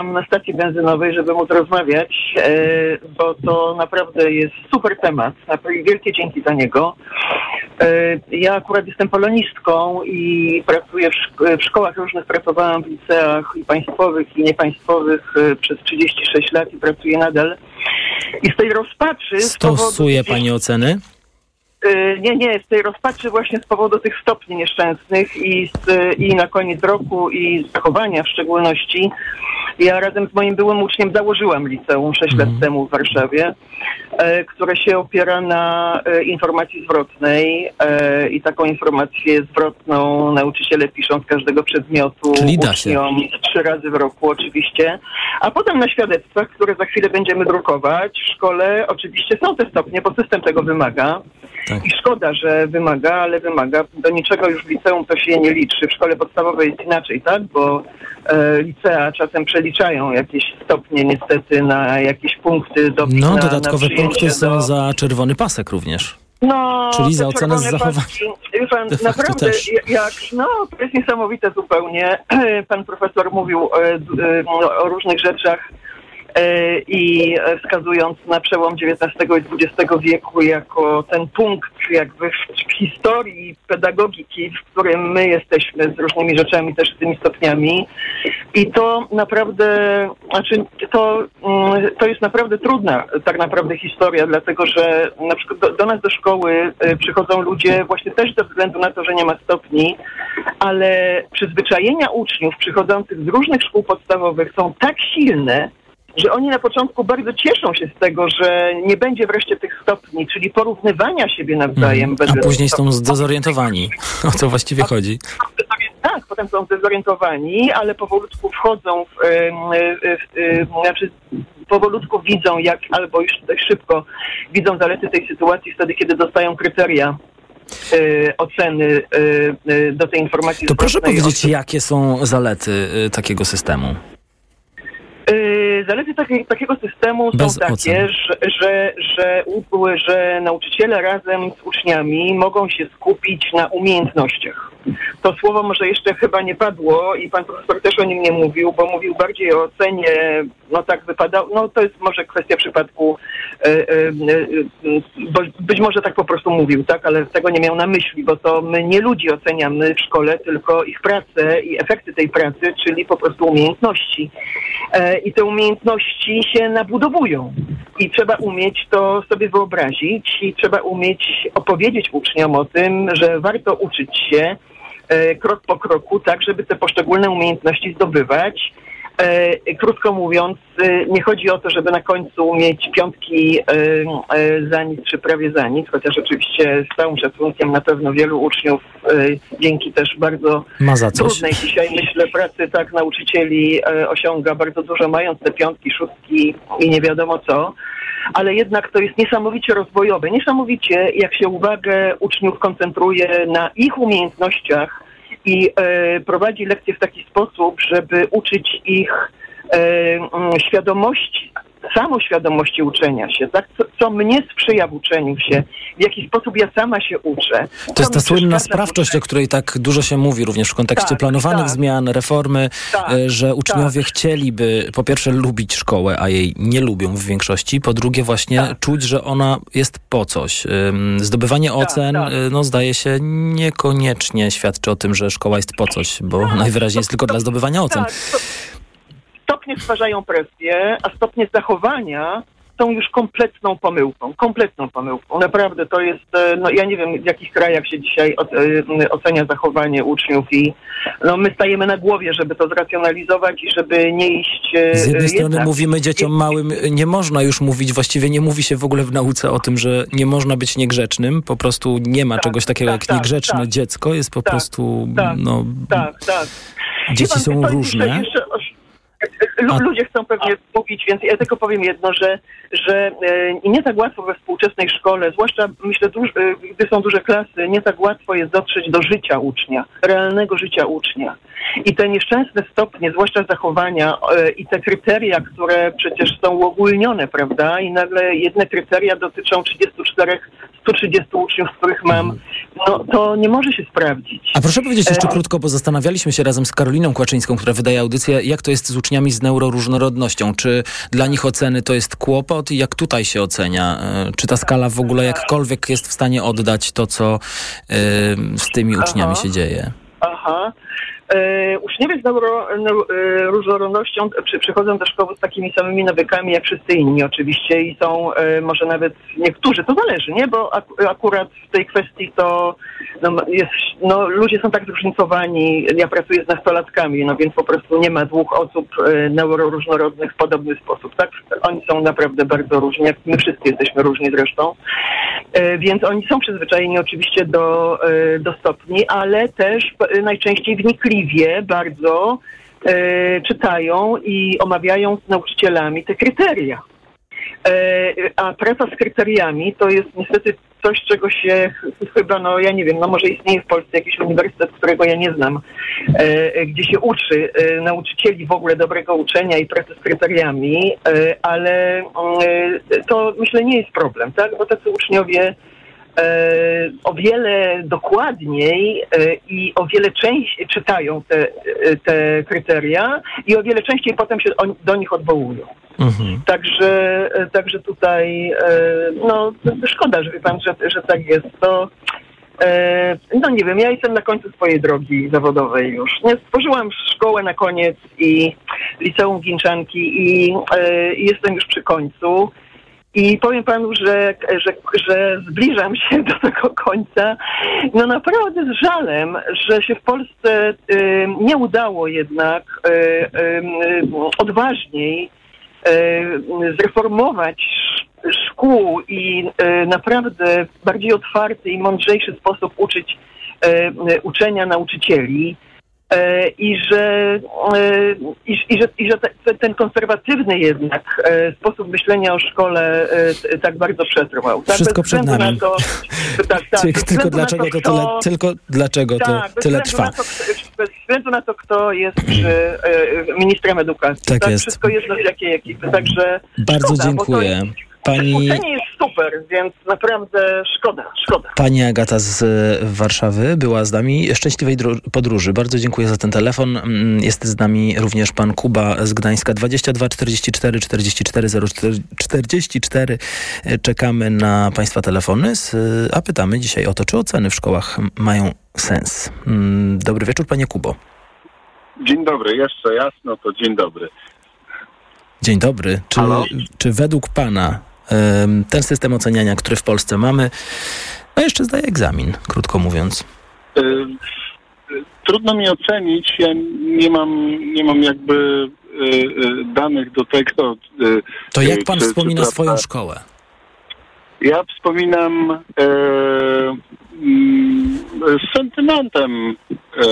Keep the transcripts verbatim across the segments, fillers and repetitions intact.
na stacji benzynowej, żeby móc rozmawiać, bo to naprawdę jest super temat. Wielkie dzięki za niego. Ja akurat jestem polonistką i pracuję w, szko- w szkołach różnych. Pracowałam w liceach i państwowych, i niepaństwowych przez trzydzieści sześć lat i pracuję nadal. I z tej rozpaczy... Stosuje pani oceny? Nie, nie, z tej rozpaczy właśnie z powodu tych stopni nieszczęsnych i, z, i na koniec roku i zachowania w szczególności. Ja razem z moim byłym uczniem założyłam liceum sześć mm. lat temu w Warszawie, e, które się opiera na e, informacji zwrotnej e, i taką informację zwrotną nauczyciele piszą z każdego przedmiotu Czyli da się. uczniom trzy razy w roku oczywiście, a potem na świadectwach, które za chwilę będziemy drukować w szkole, oczywiście są te stopnie, bo system tego wymaga. Tak. I szkoda, że wymaga, ale wymaga. Do niczego już w liceum to się nie liczy. W szkole podstawowej jest inaczej, tak? Bo e, licea czasem przeliczają jakieś stopnie niestety na jakieś punkty. Do, no, na, dodatkowe na punkty są do... za czerwony pasek również. No, czyli za ocenę z zachowania. Pan, naprawdę, też. jak, no, to jest niesamowite zupełnie. Pan profesor mówił e, e, o różnych rzeczach, i wskazując na przełom dziewiętnastego i dwudziestego wieku jako ten punkt jakby w historii pedagogiki, w którym my jesteśmy z różnymi rzeczami, też z tymi stopniami. I to naprawdę, znaczy to, to jest naprawdę trudna tak naprawdę historia, dlatego że na przykład do, do nas do szkoły przychodzą ludzie właśnie też ze względu na to, że nie ma stopni, ale przyzwyczajenia uczniów przychodzących z różnych szkół podstawowych są tak silne, że oni na początku bardzo cieszą się z tego, że nie będzie wreszcie tych stopni, czyli porównywania siebie nawzajem. Mm, a później są zdezorientowani. O co właściwie a, chodzi? Tak, potem są zdezorientowani, ale powolutku wchodzą, w, w, w, w, znaczy powolutku widzą, jak, albo już dość szybko widzą zalety tej sytuacji wtedy, kiedy dostają kryteria y, oceny y, y, do tej informacji. To proszę powiedzieć, jakie są zalety y, takiego systemu? Zalety takie, takiego systemu Bez są takie, ocen. że, że, że, że nauczyciele razem z uczniami mogą się skupić na umiejętnościach. To słowo może jeszcze chyba nie padło i pan profesor też o nim nie mówił, bo mówił bardziej o ocenie, no tak wypadało, no to jest może kwestia przypadku, e, e, e, bo być może tak po prostu mówił, tak, ale tego nie miał na myśli, bo to my nie ludzi oceniamy w szkole, tylko ich pracę i efekty tej pracy, czyli po prostu umiejętności. E, I te umiejętności się nabudowują i trzeba umieć to sobie wyobrazić i trzeba umieć opowiedzieć uczniom o tym, że warto uczyć się e, krok po kroku, tak, żeby te poszczególne umiejętności zdobywać. E, krótko mówiąc, e, nie chodzi o to, żeby na końcu mieć piątki e, e, za nic czy prawie za nic, chociaż oczywiście z całym szacunkiem na pewno wielu uczniów e, dzięki też bardzo trudnej dzisiaj, myślę, pracy tak nauczycieli e, osiąga bardzo dużo, mając te piątki, szóstki i nie wiadomo co. Ale jednak to jest niesamowicie rozwojowe. Niesamowicie, jak się uwagę uczniów koncentruje na ich umiejętnościach i e, prowadzi lekcje w taki sposób, żeby uczyć ich e, m, świadomości, samoświadomości uczenia się, tak? Co, co mnie sprzyja w uczeniu się, w jaki sposób ja sama się uczę. To jest ta słynna sprawczość, o której tak dużo się mówi również w kontekście tak, planowanych tak. zmian, reformy, tak, że uczniowie tak. chcieliby po pierwsze lubić szkołę, a jej nie lubią w większości, po drugie właśnie tak. czuć, że ona jest po coś. Zdobywanie tak, ocen, tak. no zdaje się, niekoniecznie świadczy o tym, że szkoła jest po coś, bo tak, najwyraźniej jest tylko dla zdobywania ocen. Tak, to... Stopnie stwarzają presję, a stopnie zachowania są już kompletną pomyłką. Kompletną pomyłką. Naprawdę to jest, no ja nie wiem w jakich krajach się dzisiaj ocenia zachowanie uczniów i no my stajemy na głowie, żeby to zracjonalizować i żeby nie iść... Z jednej jednak. strony mówimy dzieciom małym, nie można już mówić, właściwie nie mówi się w ogóle w nauce o tym, że nie można być niegrzecznym, po prostu nie ma tak, czegoś takiego tak, jak tak, niegrzeczne tak, dziecko, jest po tak, prostu tak, no... Tak, tak. Dzieci pan, są pan różne. Jeszcze, jeszcze, L- ludzie chcą pewnie mówić, więc ja tylko powiem jedno, że, że e, nie tak łatwo we współczesnej szkole, zwłaszcza myślę, duż, e, gdy są duże klasy, nie tak łatwo jest dotrzeć do życia ucznia, realnego życia ucznia. I te nieszczęsne stopnie, zwłaszcza zachowania e, i te kryteria, które przecież są uogólnione, prawda? I nagle jedne kryteria dotyczą trzydziestu czterech, stu trzydziestu uczniów, z których mam, no to nie może się sprawdzić. A proszę powiedzieć jeszcze e... krótko, bo zastanawialiśmy się razem z Karoliną Kłaczyńską, która wydaje audycję, jak to jest z uczniami z z neuroróżnorodnością. Czy dla nich oceny to jest kłopot i jak tutaj się ocenia? Czy ta skala w ogóle jakkolwiek jest w stanie oddać to, co z tymi uczniami Aha. się dzieje? Aha. E, uczniowie z neuro, neuro, różnorodnością przy, przychodzą do szkoły z takimi samymi nawykami jak wszyscy inni oczywiście i są e, może nawet niektórzy, to zależy, nie? Bo ak, akurat w tej kwestii to no, jest, no, ludzie są tak zróżnicowani, ja pracuję z nastolatkami, no więc po prostu nie ma dwóch osób e, neuroróżnorodnych w podobny sposób, tak? Oni są naprawdę bardzo różni, jak my wszyscy jesteśmy różni zresztą, e, więc oni są przyzwyczajeni oczywiście do, e, do stopni, ale też e, najczęściej wnikliwi bardzo e, czytają i omawiają z nauczycielami te kryteria. E, a praca z kryteriami to jest niestety coś, czego się chyba, no ja nie wiem, no może istnieje w Polsce jakiś uniwersytet, którego ja nie znam, e, gdzie się uczy e, nauczycieli w ogóle dobrego uczenia i pracy z kryteriami, e, ale e, to myślę nie jest problem, tak? Bo tacy uczniowie E, o wiele dokładniej e, i o wiele częściej czytają te, te kryteria i o wiele częściej potem się on, do nich odwołują. Mhm. Także, e, także tutaj e, no szkoda, że wie pan, że, że tak jest. To e, no nie wiem, ja jestem na końcu swojej drogi zawodowej już. Nie, stworzyłam szkołę na koniec i liceum Ginczanki i e, jestem już przy końcu. I powiem panu, że, że, że zbliżam się do tego końca, no naprawdę z żalem, że się w Polsce y, nie udało jednak y, y, odważniej y, zreformować szkół i y, naprawdę w bardziej otwarty i mądrzejszy sposób uczyć y, uczenia nauczycieli. I że, i, i że, i że te, ten konserwatywny jednak sposób myślenia o szkole tak bardzo przetrwał. Tak, wszystko przed nami. To, tak, tak, tylko dlaczego to, to tyle, tylko dlaczego tak, to tyle trwa? To, bez względu na to, kto jest przy, ministrem edukacji. Tak, tak jest. Wszystko jedno z jakiej ekipy. Także bardzo szkoda, dziękuję. Pani... Uczenie jest super, więc naprawdę szkoda, szkoda. Pani Agata z Warszawy była z nami. Szczęśliwej podróży. Bardzo dziękuję za ten telefon. Jest z nami również pan Kuba z Gdańska. dwadzieścia dwa czterdzieści cztery czterdzieści cztery zero czterdzieści cztery. Czekamy na państwa telefony, a pytamy dzisiaj o to, czy oceny w szkołach mają sens. Dobry wieczór, panie Kubo. Dzień dobry, jeszcze jasno, to dzień dobry. Dzień dobry. Czy, czy według pana ten system oceniania, który w Polsce mamy, no jeszcze zdaje egzamin, krótko mówiąc? Trudno mi ocenić. Ja nie mam, nie mam jakby danych do tego. To jak pan czy, wspomina czy swoją szkołę? Ja wspominam e, z sentymentem. E,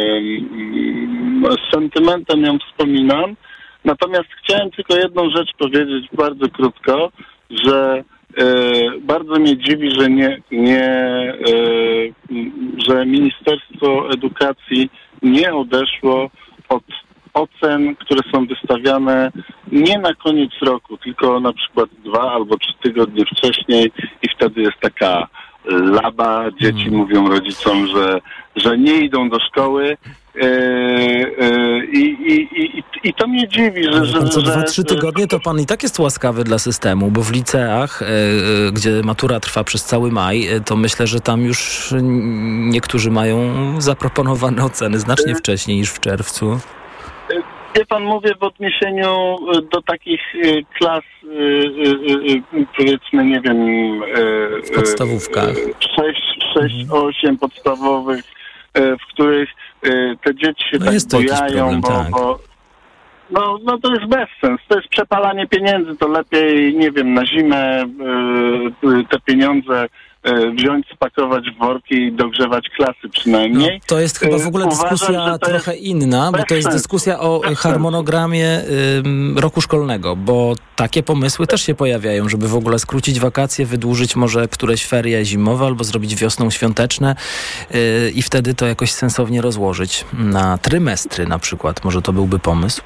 z sentymentem ją wspominam. Natomiast chciałem tylko jedną rzecz powiedzieć bardzo krótko, że e, bardzo mnie dziwi, że nie, nie e, że Ministerstwo Edukacji nie odeszło od ocen, które są wystawiane nie na koniec roku, tylko na przykład dwa albo trzy tygodnie wcześniej i wtedy jest taka laba, dzieci hmm. mówią rodzicom, że, że nie idą do szkoły. Yy, yy, i, i, i, I to mnie dziwi, że... że co że, dwa, trzy tygodnie to pan i tak jest łaskawy dla systemu, bo w liceach, yy, gdzie matura trwa przez cały maj, yy, to myślę, że tam już niektórzy mają zaproponowane oceny znacznie wcześniej niż w czerwcu. Wie pan, mówię w odniesieniu do takich y, klas, y, y, y, powiedzmy, nie wiem... Y, w podstawówkach. sześć osiem podstawowych, y, w których y, te dzieci się no tak jest to bojają, problem, bo... tak. bo no, no to jest bezsens. To jest przepalanie pieniędzy. To lepiej, nie wiem, na zimę y, te pieniądze wziąć, spakować w worki i dogrzewać klasy przynajmniej. No, to jest chyba w ogóle Uważam, dyskusja trochę inna, bo to jest dyskusja o harmonogramie ym, roku szkolnego, bo takie pomysły też się pojawiają, żeby w ogóle skrócić wakacje, wydłużyć może któreś ferie zimowe albo zrobić wiosną świąteczne yy, i wtedy to jakoś sensownie rozłożyć na trymestry na przykład. Może to byłby pomysł?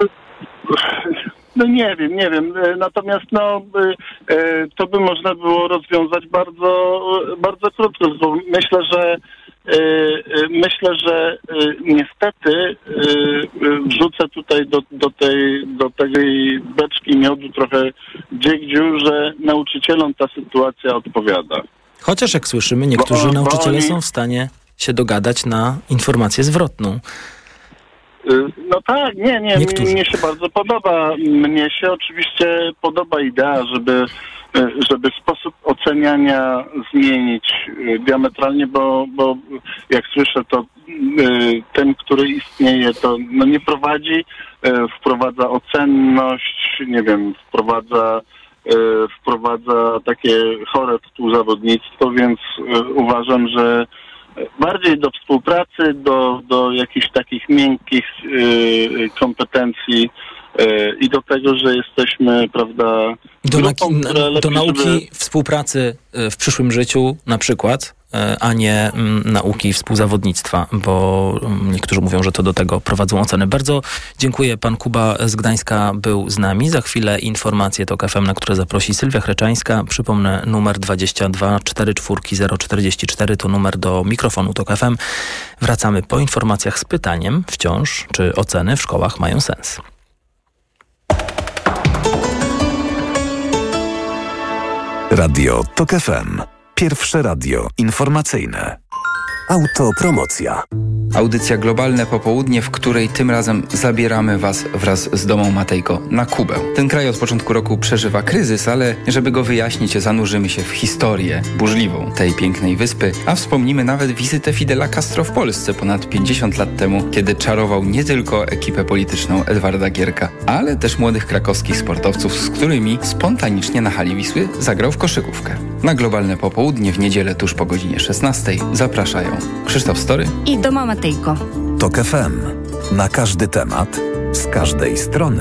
No nie wiem, nie wiem. Natomiast no, to by można było rozwiązać bardzo, bardzo krótko, bo myślę, że myślę, że niestety wrzucę tutaj do, do, tej, do tej beczki miodu trochę dziegdziu, że nauczycielom ta sytuacja odpowiada. Chociaż jak słyszymy, niektórzy bo, nauczyciele bo oni... są w stanie się dogadać na informację zwrotną. No tak, nie, nie, Niektórzy. Mnie się bardzo podoba. Mnie się oczywiście podoba idea, żeby, żeby sposób oceniania zmienić diametralnie, bo, bo jak słyszę, to ten, który istnieje, to no nie prowadzi, wprowadza ocenność, nie wiem, wprowadza wprowadza takie chore współzawodnictwo, więc uważam, że bardziej do współpracy, do, do jakichś takich miękkich y, kompetencji y, i do tego, że jesteśmy, prawda... Do, grupą, na, do nauki żeby... współpracy w przyszłym życiu na przykład, a nie m, nauki współzawodnictwa, bo m, niektórzy mówią, że to do tego prowadzą oceny. Bardzo dziękuję. Pan Kuba z Gdańska był z nami. Za chwilę informacje TOK F M, na które zaprosi Sylwia Chreczańska. Przypomnę, numer dwadzieścia dwa cztery cztery zero czterdzieści cztery to numer do mikrofonu TOK F M. Wracamy po informacjach z pytaniem wciąż, czy oceny w szkołach mają sens. Radio TOK F M. Pierwsze radio informacyjne. Autopromocja. Audycja Globalne Popołudnie, w której tym razem zabieramy Was wraz z Domą Matejko na Kubę. Ten kraj od początku roku przeżywa kryzys, ale żeby go wyjaśnić, zanurzymy się w historię burzliwą tej pięknej wyspy, a wspomnimy nawet wizytę Fidela Castro w Polsce ponad pięćdziesiąt lat temu, kiedy czarował nie tylko ekipę polityczną Edwarda Gierka, ale też młodych krakowskich sportowców, z którymi spontanicznie na hali Wisły zagrał w koszykówkę. Na Globalne Popołudnie w niedzielę tuż po godzinie szesnastej zapraszają Krzysztof Story i Doma Matejko. TOK F M. Na każdy temat, z każdej strony.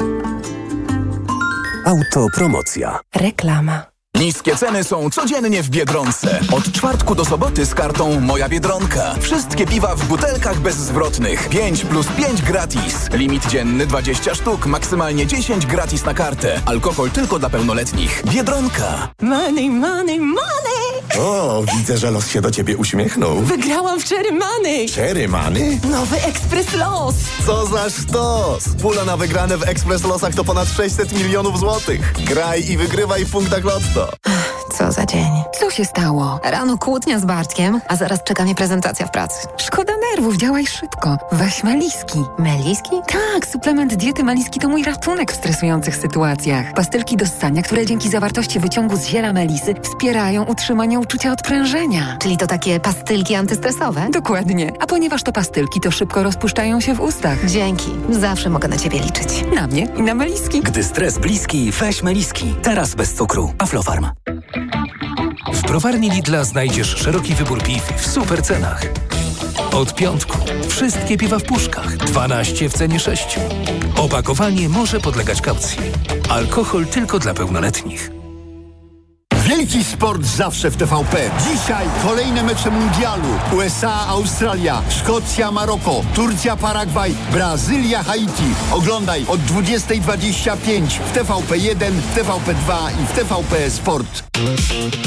Autopromocja. Reklama. Niskie ceny są codziennie w Biedronce. Od czwartku do soboty z kartą Moja Biedronka. Wszystkie piwa w butelkach bezzwrotnych. pięć plus pięć gratis. Limit dzienny dwadzieścia sztuk, maksymalnie dziesięć gratis na kartę. Alkohol tylko dla pełnoletnich. Biedronka. Money, money, money! O, widzę, że los się do ciebie uśmiechnął. Wygrałam w Cherry Money. Cherry Money? Nowy Ekspres Los. Co za sztos! Pula na wygrane w Ekspres Losach to ponad sześćset milionów złotych. Graj i wygrywaj w punktach Lotto. Co za dzień. Co się stało? Rano kłótnia z Bartkiem, a zaraz czeka mnie prezentacja w pracy. Szkoda nerwów, działaj szybko. Weź Meliski. Meliski? Tak, suplement diety Meliski to mój ratunek w stresujących sytuacjach. Pastylki do ssania, które dzięki zawartości wyciągu z ziela melisy wspierają utrzymanie uczucia odprężenia. Czyli to takie pastylki antystresowe? Dokładnie. A ponieważ to pastylki, to szybko rozpuszczają się w ustach. Dzięki. Zawsze mogę na ciebie liczyć. Na mnie i na Meliski. Gdy stres bliski, weź Meliski. Teraz bez cukru. Aflofarm. W browarni Lidla znajdziesz szeroki wybór piw w super cenach. Od piątku wszystkie piwa w puszkach, dwanaście w cenie sześciu. Opakowanie może podlegać kaucji. Alkohol tylko dla pełnoletnich. Wielki sport zawsze w T V P. Dzisiaj kolejne mecze mundialu. U S A, Australia, Szkocja, Maroko, Turcja, Paragwaj, Brazylia, Haiti. Oglądaj od dwudziestej dwadzieścia pięć w T V P jeden, w T V P dwa i w T V P Sport.